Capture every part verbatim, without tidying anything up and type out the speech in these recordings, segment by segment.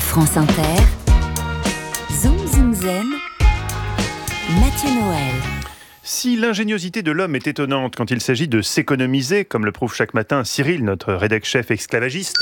France Inter, Zoom Zoom Zen, Mathieu Noël. Si l'ingéniosité de l'homme est étonnante quand il s'agit de s'économiser, comme le prouve chaque matin Cyril, notre rédac-chef esclavagiste.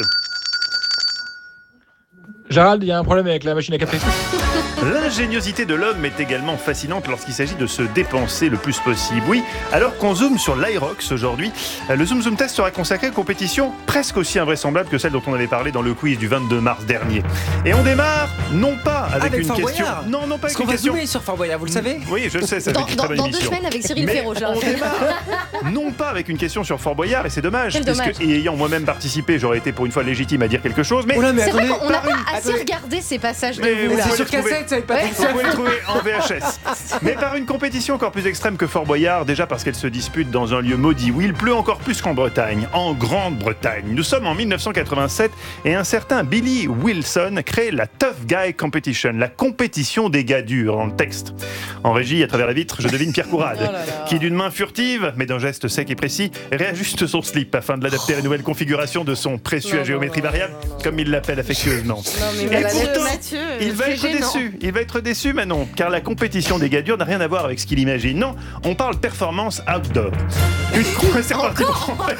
Gérald, il y a un problème avec la machine à café. L'ingéniosité de l'homme est également fascinante lorsqu'il s'agit de se dépenser le plus possible. Oui, alors qu'on zoome sur l'Aerox aujourd'hui, le Zoom Zoom Test sera consacré à une compétition presque aussi invraisemblable que celle dont on avait parlé dans le quiz du vingt-deux mars dernier. Et on démarre, non pas avec, avec une Fort question... Boyard. Non, non pas Parce avec qu'on une va question... zoomer sur Fort Boyard, vous le savez ? Oui, je sais, ça va Dans, être une dans, très bonne dans deux émission. semaines avec Cyril Mais Ferraud, je le on rappelle. démarre, non pas avec une question sur Fort Boyard, et c'est dommage, Quel puisque dommage. et ayant moi-même participé, j'aurais été pour une fois légitime à dire quelque chose, mais... Oh là, mais C'est vrai attendez, qu'on n'a par pas une- assez attendez. regardé ces passages de Mais vous vous là. pouvez c'est le sur trouver. cassette, ça va être pas Ouais. Vous pouvez le trouver en V H S. Mais par une compétition encore plus extrême que Fort Boyard, déjà parce qu'elle se dispute dans un lieu maudit où il pleut encore plus qu'en Bretagne, en Grande-Bretagne. Nous sommes en mille neuf cent quatre-vingt-sept et un certain Billy Wilson crée la Tough Guy Competition, la compétition des gars durs dans le texte. En régie, à travers la vitre, je devine Pierre Courade, Oh là là. qui d'une main furtive, mais d'un geste sec et précis, réajuste son slip afin de l'adapter à la nouvelle configuration de son précieux Non, à géométrie non, non, variable, non, non, non. comme il l'appelle affectueusement. Non mais Et Mathieu, pourtant, Mathieu, Il va c'est être gênant. déçu, il va être déçu Manon, car la compétition des gars durs n'a rien à voir avec ce qu'il imagine. Non, on parle performance outdoor. Une compétition c'est reparti pour-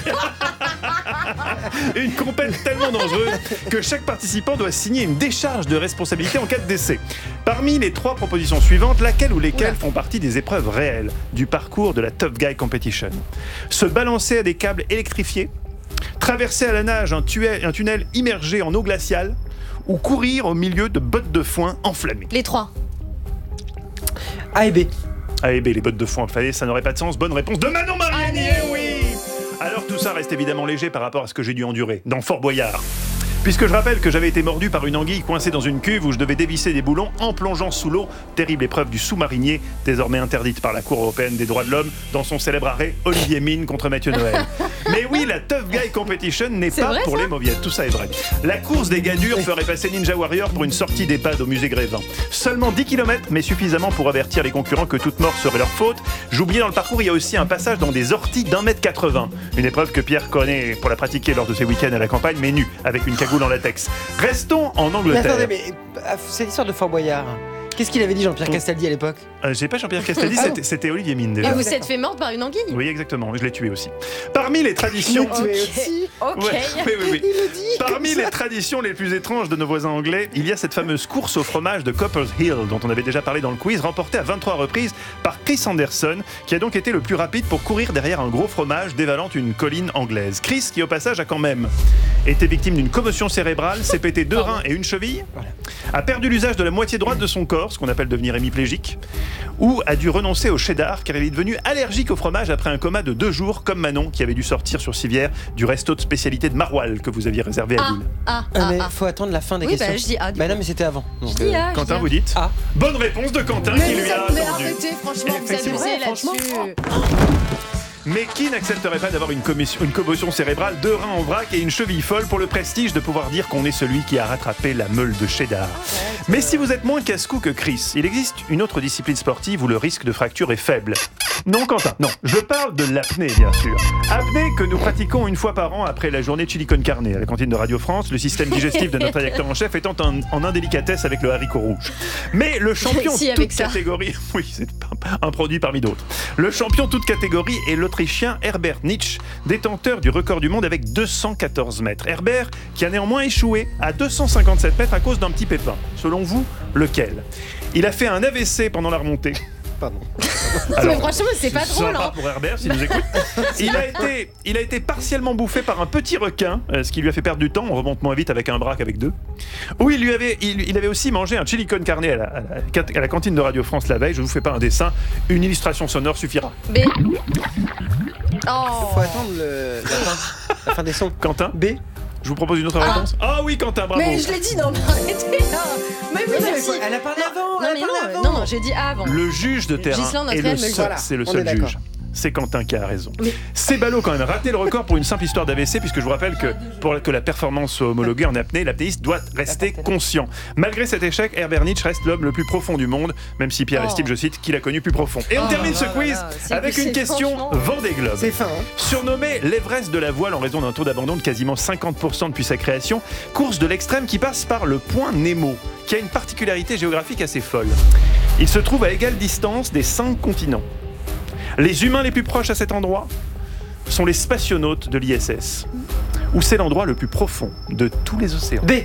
Une compète tellement dangereuse que chaque participant doit signer une décharge de responsabilité en cas de décès. Parmi les trois propositions suivantes, laquelle ou lesquelles font partie des épreuves réelles du parcours de la Tough Guy Competition ? Se balancer à des câbles électrifiés, traverser à la nage un, tuel- un tunnel immergé en eau glaciale, ou courir au milieu de bottes de foin enflammées. Les trois. A et B. A et B, les bottes de foin enflammées, ça n'aurait pas de sens. Bonne réponse de Manon Mariani, eh oui. Alors tout ça reste évidemment léger par rapport à ce que j'ai dû endurer dans Fort Boyard. Puisque je rappelle que j'avais été mordu par une anguille coincée dans une cuve où je devais dévisser des boulons en plongeant sous l'eau. Terrible épreuve du sous-marinier, désormais interdite par la Cour européenne des droits de l'homme dans son célèbre arrêt Olivier Mine contre Mathieu Noël. Mais oui, la Tough Guy Competition n'est C'est pas vrai, pour ça les mauviettes, tout ça est vrai. La course des gars durs ferait passer Ninja Warrior pour une sortie d'EHPAD au musée Grévin. Seulement dix kilomètres, mais suffisamment pour avertir les concurrents que toute mort serait leur faute. J'oubliais dans le parcours, il y a aussi un passage dans des orties d'un mètre quatre-vingts. Une épreuve que Pierre connaît pour la pratiquer lors de ses week-ends à la campagne, mais nu, avec une cagoule en latex. Restons en Mais Angleterre. attendez, mais euh, c'est l'histoire de Fort Boyard. Qu'est-ce qu'il avait dit Jean-Pierre Castaldi à l'époque ? Euh, j'ai pas Jean-Pierre Castaldi, Ah bon c'était, c'était Olivier Mine Et déjà. vous êtes fait morte par une anguille. Oui, exactement, je l'ai tué aussi. Parmi les traditions... Ok. Ok. Ouais, oui, oui, oui. Parmi les traditions les plus étranges de nos voisins anglais, il y a cette fameuse course au fromage de Copper's Hill, dont on avait déjà parlé dans le quiz, remportée à vingt-trois reprises par Chris Anderson, qui a donc été le plus rapide pour courir derrière un gros fromage dévalant une colline anglaise. Chris, qui au passage a quand même été victime d'une commotion cérébrale, s'est pété deux reins et une cheville, a perdu l'usage de la moitié droite de son corps, ce qu'on appelle devenir hémiplégique, ou a dû renoncer au cheddar car il est devenu allergique au fromage après un coma de deux jours, comme Manon, qui avait dû sortir sur civière du resto de spécialité de Maroilles que vous aviez réservé à Ah, Lille. ah, Ah, ah, mais ah. faut attendre la fin des Oui, questions. bah je dis A. du Bah coup. non, mais c'était avant. Je Donc, dis A. je Quentin, dis vous dites Ah. Bonne réponse de Quentin qui Mais, lui a mais attendu. arrêtez, franchement, vous Effectivement. abusez Franchement. là-dessus. Mais qui n'accepterait pas d'avoir une, commission- une commotion cérébrale, deux reins en vrac et une cheville folle pour le prestige de pouvoir dire qu'on est celui qui a rattrapé la meule de cheddar. Mais si vous êtes moins casse-cou que Chris, il existe une autre discipline sportive où le risque de fracture est faible. Non, Quentin, non. Je parle de l'apnée, bien sûr. Apnée que nous pratiquons une fois par an après la journée chili con carne à la cantine de Radio France, le système digestif de notre rédacteur en chef étant en, en indélicatesse avec le haricot rouge. Mais le champion Si, toute avec ça. catégorie... Oui, c'est un- un produit parmi d'autres. Le champion toute catégorie est l'Autrichien Herbert Nitsch, détenteur du record du monde avec deux cent quatorze mètres. Herbert, qui a néanmoins échoué à deux cent cinquante-sept mètres à cause d'un petit pépin. Selon vous, lequel ? Il a fait un A V C pendant la remontée. Pardon. Mais franchement, c'est pas drôle. Sympa Hein. pour Herbert, s'il nous écoute. Il a, été, il a été partiellement bouffé par un petit requin, euh, ce qui lui a fait perdre du temps. On remonte moins vite avec un braque avec deux. Où il, lui avait, il, il avait aussi mangé un chili con carne à la, à la- à la cantine de Radio France la veille. Je ne vous fais pas un dessin, une illustration sonore suffira. B. Oh. Faut attendre le- la, fin, la fin des sons. Quentin, B. je vous propose une autre Ah. réponse. Ah oui, Quentin, bravo. Mais je l'ai dit, non, mais arrêtez là. Mais oui, Non, mais merci. faut- elle a parlé avant. Non, elle a mais parlé non, avant. non, non, j'ai dit A avant. Le juge de terrain Ghislain, notre est le elle me le dit. seul, Voilà, c'est le on seul est d'accord. juge. c'est Quentin qui a raison. Mais- C'est ballot quand même, raté le record pour une simple histoire d'A V C, puisque je vous rappelle que pour que la performance soit homologuée en apnée, l'apnéiste doit rester conscient. Malgré cet échec, Herbert Nietzsche reste l'homme le plus profond du monde, même si Pierre Oh. estime, je cite, qu'il a connu plus profond. Et on Oh termine là ce là quiz là, c'est- avec une c'est question franchement- Vendée Globe. C'est fin, hein. Surnommé l'Everest de la voile en raison d'un taux d'abandon de quasiment cinquante pour cent depuis sa création, course de l'extrême qui passe par le point Nemo, qui a une particularité géographique assez folle. Il se trouve à égale distance des cinq continents. Les humains les plus proches à cet endroit sont les spationautes de l'I S S, où c'est l'endroit le plus profond de tous les océans. B.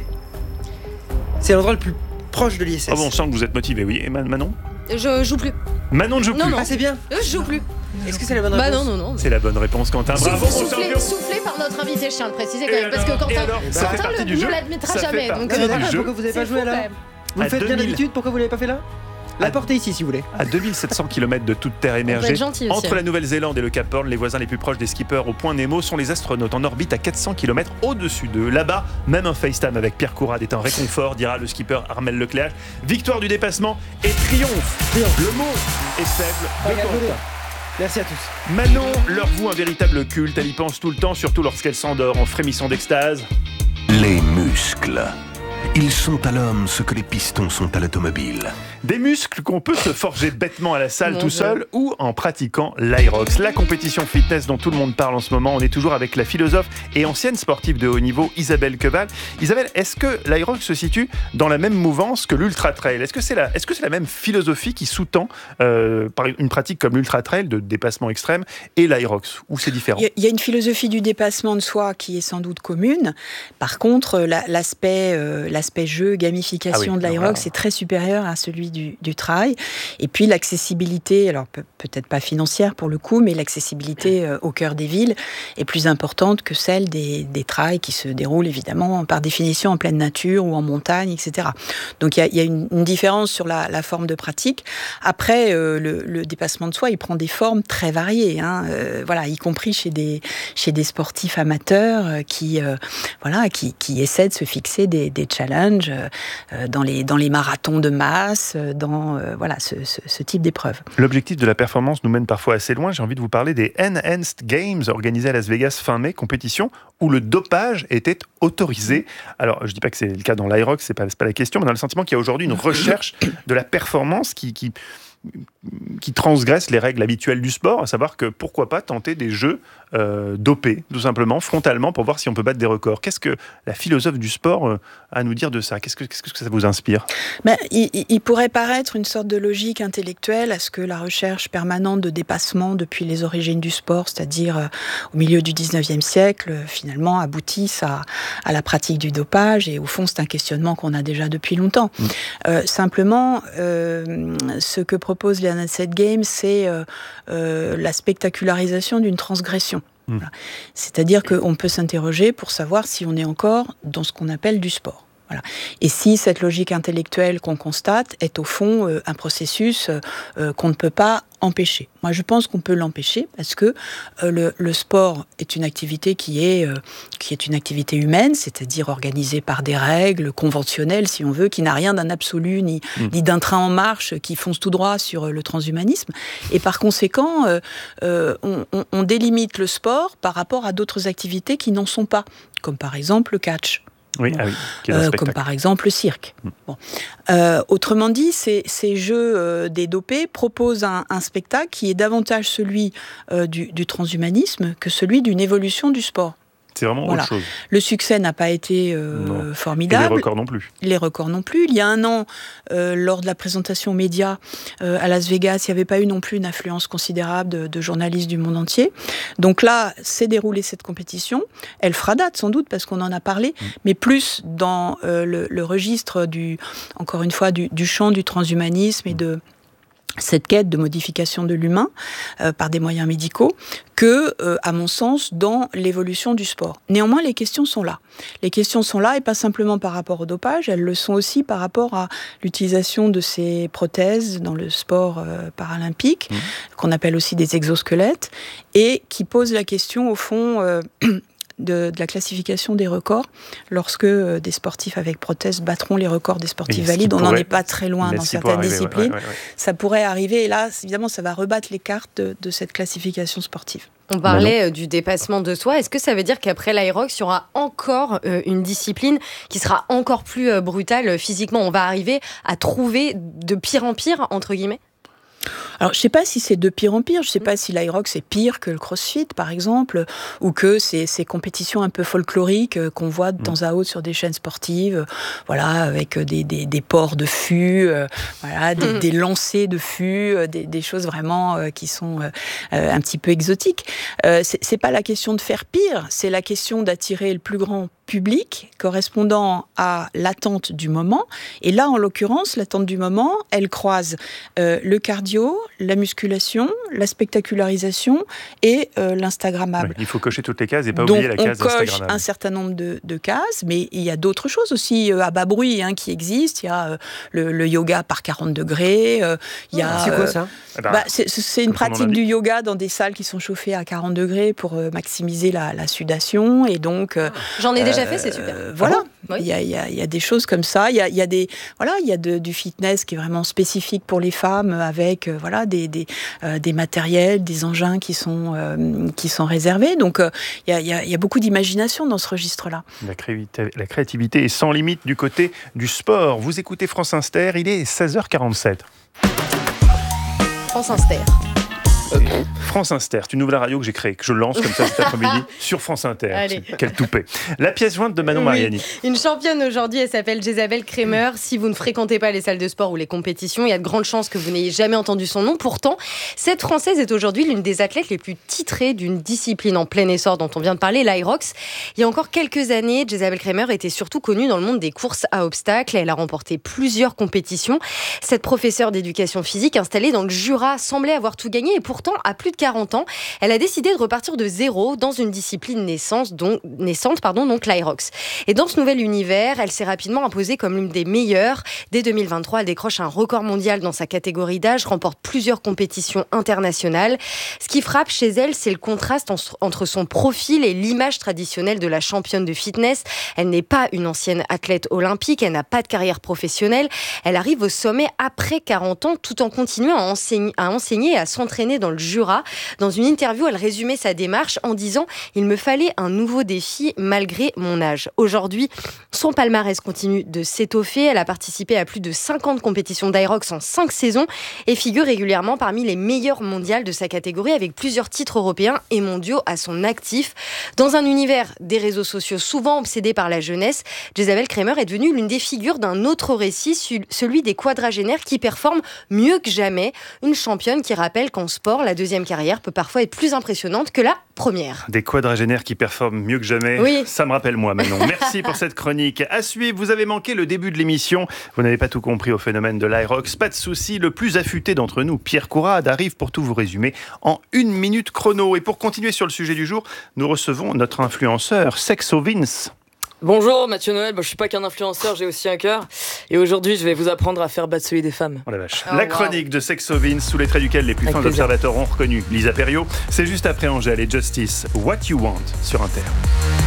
C'est l'endroit le plus proche de l'I S S. Ah bon, on sent que vous êtes motivé, oui. Et Man- Manon Je joue plus. Manon ne joue Non, plus. non. Ah, c'est bien. Euh, Je joue plus. Est-ce que c'est la bonne Bah réponse non, non, non. C'est la bonne réponse, Quentin. Bravo, mon Soufflé, champion. soufflé par notre invité, je tiens à le préciser quand Et même. Parce alors, que et Quentin, alors, ça fait Quentin partie le- du ne jeu. l'admettra Ça fait jamais. partie Donc, Non, mais euh, du d'accord, jeu. pourquoi vous avez pas c'est joué fou, là quand même. Vous À me faites bien deux mille. d'habitude, pourquoi vous l'avez pas fait là La À- portez ici si vous voulez. À deux mille sept cents kilomètres de toute terre peut émergée, être gentil aussi, entre hein. la Nouvelle-Zélande et le Cap Horn, les voisins les plus proches des skippers au point Nemo sont les astronautes en orbite à quatre cents kilomètres au-dessus d'eux. Là-bas, même un FaceTime avec Pierre Courade est un réconfort, dira le skipper Armel Leclerc. Victoire du dépassement et triomphe. Triomphe. Le mot est faible de Regarde, Quentin. Merci à tous. Manon leur voue un véritable culte, elle y pense tout le temps, surtout lorsqu'elle s'endort en frémissant d'extase. Les muscles. Ils sont à l'homme ce que les pistons sont à l'automobile. Des muscles qu'on peut se forger bêtement à la salle Mon tout Dieu. seul ou en pratiquant l'Aerox, la compétition fitness dont tout le monde parle en ce moment. On est toujours avec la philosophe et ancienne sportive de haut niveau Isabelle Queval. Isabelle, est-ce que l'Aerox se situe dans la même mouvance que l'Ultra Trail ? Est-ce que c'est la, est-ce que c'est la même philosophie qui sous-tend euh, par une pratique comme l'Ultra Trail de dépassement extrême et l'Aerox, ou c'est différent ? Il y a- il y a une philosophie du dépassement de soi qui est sans doute commune. Par contre, la- l'aspect, euh, l'aspect jeu, gamification Ah oui, de l'Aerox voilà. est très supérieur à celui du, du trail. Et puis l'accessibilité, alors pe- peut-être pas financière pour le coup, mais l'accessibilité euh, au cœur des villes est plus importante que celle des, des trails qui se déroulent évidemment par définition en pleine nature ou en montagne, et cetera. Donc il y a, il y a une, une différence sur la, la forme de pratique. Après, euh, le, le dépassement de soi, il prend des formes très variées, hein, euh, voilà, y compris chez des, chez des sportifs amateurs euh, qui, euh, voilà, qui, qui essaient de se fixer des, des challenges euh, dans, les, dans les marathons de masse, euh, dans euh, voilà, ce, ce, ce type d'épreuve. L'objectif de la performance nous mène parfois assez loin. J'ai envie de vous parler des Enhanced Games organisés à Las Vegas fin mai, compétition où le dopage était autorisé. Alors, je ne dis pas que c'est le cas dans l'Aerox, c'est pas, c'est pas la question, mais on a le sentiment qu'il y a aujourd'hui une recherche de la performance qui, qui, qui transgresse les règles habituelles du sport, à savoir que pourquoi pas tenter des jeux euh, dopés, tout simplement, frontalement, pour voir si on peut battre des records. Qu'est-ce que la philosophe du sport euh, a à nous dire de ça ? Qu'est-ce que, qu'est-ce que ça vous inspire ? Ben, il, il- il pourrait paraître une sorte de logique intellectuelle à ce que la recherche permanente de dépassement depuis les origines du sport, c'est-à-dire euh, au milieu du dix-neuvième siècle, euh, finalement aboutisse à, à la pratique du dopage. Et au fond, c'est un questionnement qu'on a déjà depuis longtemps. Mmh. Euh, simplement, euh, ce que propose les Enhanced Games, c'est euh, euh, la spectacularisation d'une transgression. Mmh. Voilà. C'est-à-dire qu'on peut s'interroger pour savoir si on est encore dans ce qu'on appelle du sport. Voilà. Et si cette logique intellectuelle qu'on constate est au fond euh, un processus euh, qu'on ne peut pas empêcher. Moi, je pense qu'on peut l'empêcher parce que euh, le, le sport est une activité qui est, euh, qui est une activité humaine, c'est-à-dire organisée par des règles conventionnelles, si on veut, qui n'a rien d'un absolu ni, Mmh. ni d'un train en marche qui fonce tout droit sur euh, le transhumanisme. Et par conséquent, euh, euh, on, on, on délimite le sport par rapport à d'autres activités qui n'en sont pas, comme par exemple le catch. Oui, Bon. ah oui, qui est un Euh, spectacle. comme par exemple le cirque. Mm. Bon. Euh, autrement dit, ces, ces jeux euh, des dopés proposent un, un spectacle qui est davantage celui euh, du, du transhumanisme que celui d'une évolution du sport. C'est vraiment Voilà. autre chose. Le succès n'a pas été euh, Non. Et les formidable. records non plus. Les records non plus. Il y a un an, euh, lors de la présentation aux médias euh, à Las Vegas, il n'y avait pas eu non plus une affluence considérable de, de journalistes du monde entier. Donc là, s'est déroulée cette compétition. Elle fera date sans doute parce qu'on en a parlé, Mmh. mais plus dans euh, le, le registre du, encore une fois, du, du champ du transhumanisme et de cette quête de modification de l'humain euh, par des moyens médicaux que, euh, à mon sens, dans l'évolution du sport. Néanmoins, les questions sont là. Les questions sont là et pas simplement par rapport au dopage, elles le sont aussi par rapport à l'utilisation de ces prothèses dans le sport euh, paralympique, mmh. qu'on appelle aussi des exosquelettes, et qui posent la question, au fond, euh, de, de la classification des records lorsque euh, des sportifs avec prothèse battront les records des sportifs Mais valides. On pourrait... n'en est pas très loin Mais dans si certaines arriver, disciplines. ouais, ouais, ouais. Ça pourrait arriver et là, évidemment, ça va rebattre les cartes de, de cette classification sportive. On parlait euh, du dépassement de soi. Est-ce que ça veut dire qu'après l'Aerox, il y aura encore euh, une discipline qui sera encore plus euh, brutale euh, physiquement ? On va arriver à trouver de pire en pire, entre guillemets ? Alors, je ne sais pas si c'est de pire en pire, je ne sais pas si l'Aerox est pire que le CrossFit, par exemple, ou que ces, ces compétitions un peu folkloriques euh, qu'on voit de temps à autre sur des chaînes sportives, euh, voilà, avec des, des, des ports de fûts, euh, voilà, des, des lancers de fûts, euh, des, des choses vraiment euh, qui sont euh, un petit peu exotiques. Euh, ce n'est pas la question de faire pire, c'est la question d'attirer le plus grand public correspondant à l'attente du moment. Et là, en l'occurrence, l'attente du moment, elle croise euh, le cardio, la musculation, la spectacularisation et euh, l'instagrammable. Ouais, il faut cocher toutes les cases et pas Donc, oublier la case on coche instagrammable. un certain nombre de, de cases, mais il y a d'autres choses aussi euh, à bas bruit hein, qui existent. Il y a euh, le, le yoga par quarante degrés. Euh, il y a, C'est quoi euh, ça ? Eh ben, bah, c'est, c'est une comme son nom pratique du l'indique. yoga dans des salles qui sont chauffées à quarante degrés pour euh, maximiser la, la sudation. Et donc, euh, J'en ai déjà euh, fait, c'est super. Voilà. Oui. Il y a, il y a, il y a des choses comme ça. Il y a, il y a des, voilà, il y a de, du fitness qui est vraiment spécifique pour les femmes avec, euh, voilà, des, des, euh, des matériels, des engins qui sont, euh, qui sont réservés. Donc, euh, il y a, il y a, il y a beaucoup d'imagination dans ce registre-là. La créativité, la créativité est sans limite du côté du sport. Vous écoutez France Inter, il est seize heures quarante-sept. France Inter. France Inter, c'est une nouvelle radio que j'ai créée, que je lance comme ça cet après-midi sur France Inter. Allez. Quel toupet. La pièce jointe de Manon Oui. Mariani. Une championne aujourd'hui, elle s'appelle Jésabel Kremer. Si vous ne fréquentez pas les salles de sport ou les compétitions, il y a de grandes chances que vous n'ayez jamais entendu son nom. Pourtant, cette Française est aujourd'hui l'une des athlètes les plus titrées d'une discipline en plein essor dont on vient de parler, l'Aerox. Il y a encore quelques années, Jésabel Kremer était surtout connue dans le monde des courses à obstacles. Elle a remporté plusieurs compétitions. Cette professeure d'éducation physique installée dans le Jura semblait avoir tout gagné et pourtant, à plus de quarante ans, elle a décidé de repartir de zéro dans une discipline naissance, donc, naissante, pardon, donc l'Aerox. Et dans ce nouvel univers, elle s'est rapidement imposée comme l'une des meilleures. Dès deux mille vingt-trois, elle décroche un record mondial dans sa catégorie d'âge, remporte plusieurs compétitions internationales. Ce qui frappe chez elle, c'est le contraste entre son profil et l'image traditionnelle de la championne de fitness. Elle n'est pas une ancienne athlète olympique, elle n'a pas de carrière professionnelle. Elle arrive au sommet après quarante ans, tout en continuant à enseigner, à enseigner et à s'entraîner dans le Jura. Dans une interview, elle résumait sa démarche en disant « Il me fallait un nouveau défi malgré mon âge ». Aujourd'hui, son palmarès continue de s'étoffer. Elle a participé à plus de cinquante compétitions d'Aerox en cinq saisons et figure régulièrement parmi les meilleures mondiales de sa catégorie avec plusieurs titres européens et mondiaux à son actif. Dans un univers des réseaux sociaux souvent obsédé par la jeunesse, Jésabel Kremer est devenue l'une des figures d'un autre récit, celui des quadragénaires qui performent mieux que jamais. Une championne qui rappelle qu'en sport, la deuxième carrière peut parfois être plus impressionnante que la première. Des quadragénaires qui performent mieux que jamais. Oui. Ça me rappelle moi, Manon. Merci pour cette chronique. À suivre, vous avez manqué le début de l'émission. Vous n'avez pas tout compris au phénomène de l'Aerox. Pas de souci, le plus affûté d'entre nous, Pierre Courade, arrive pour tout vous résumer en une minute chrono. Et pour continuer sur le sujet du jour, nous recevons notre influenceur, Sexo Vince. Bonjour Mathieu Noël, bon, je suis pas qu'un influenceur, j'ai aussi un cœur. Et aujourd'hui, je vais vous apprendre à faire battre celui des femmes. Oh la vache. Oh, la wow. chronique de Sexo Vince, sous les traits duquel les plus Avec fins plaisir. observateurs ont reconnu Lisa Perriot. C'est juste après Angèle et Justice, What You Want sur Inter.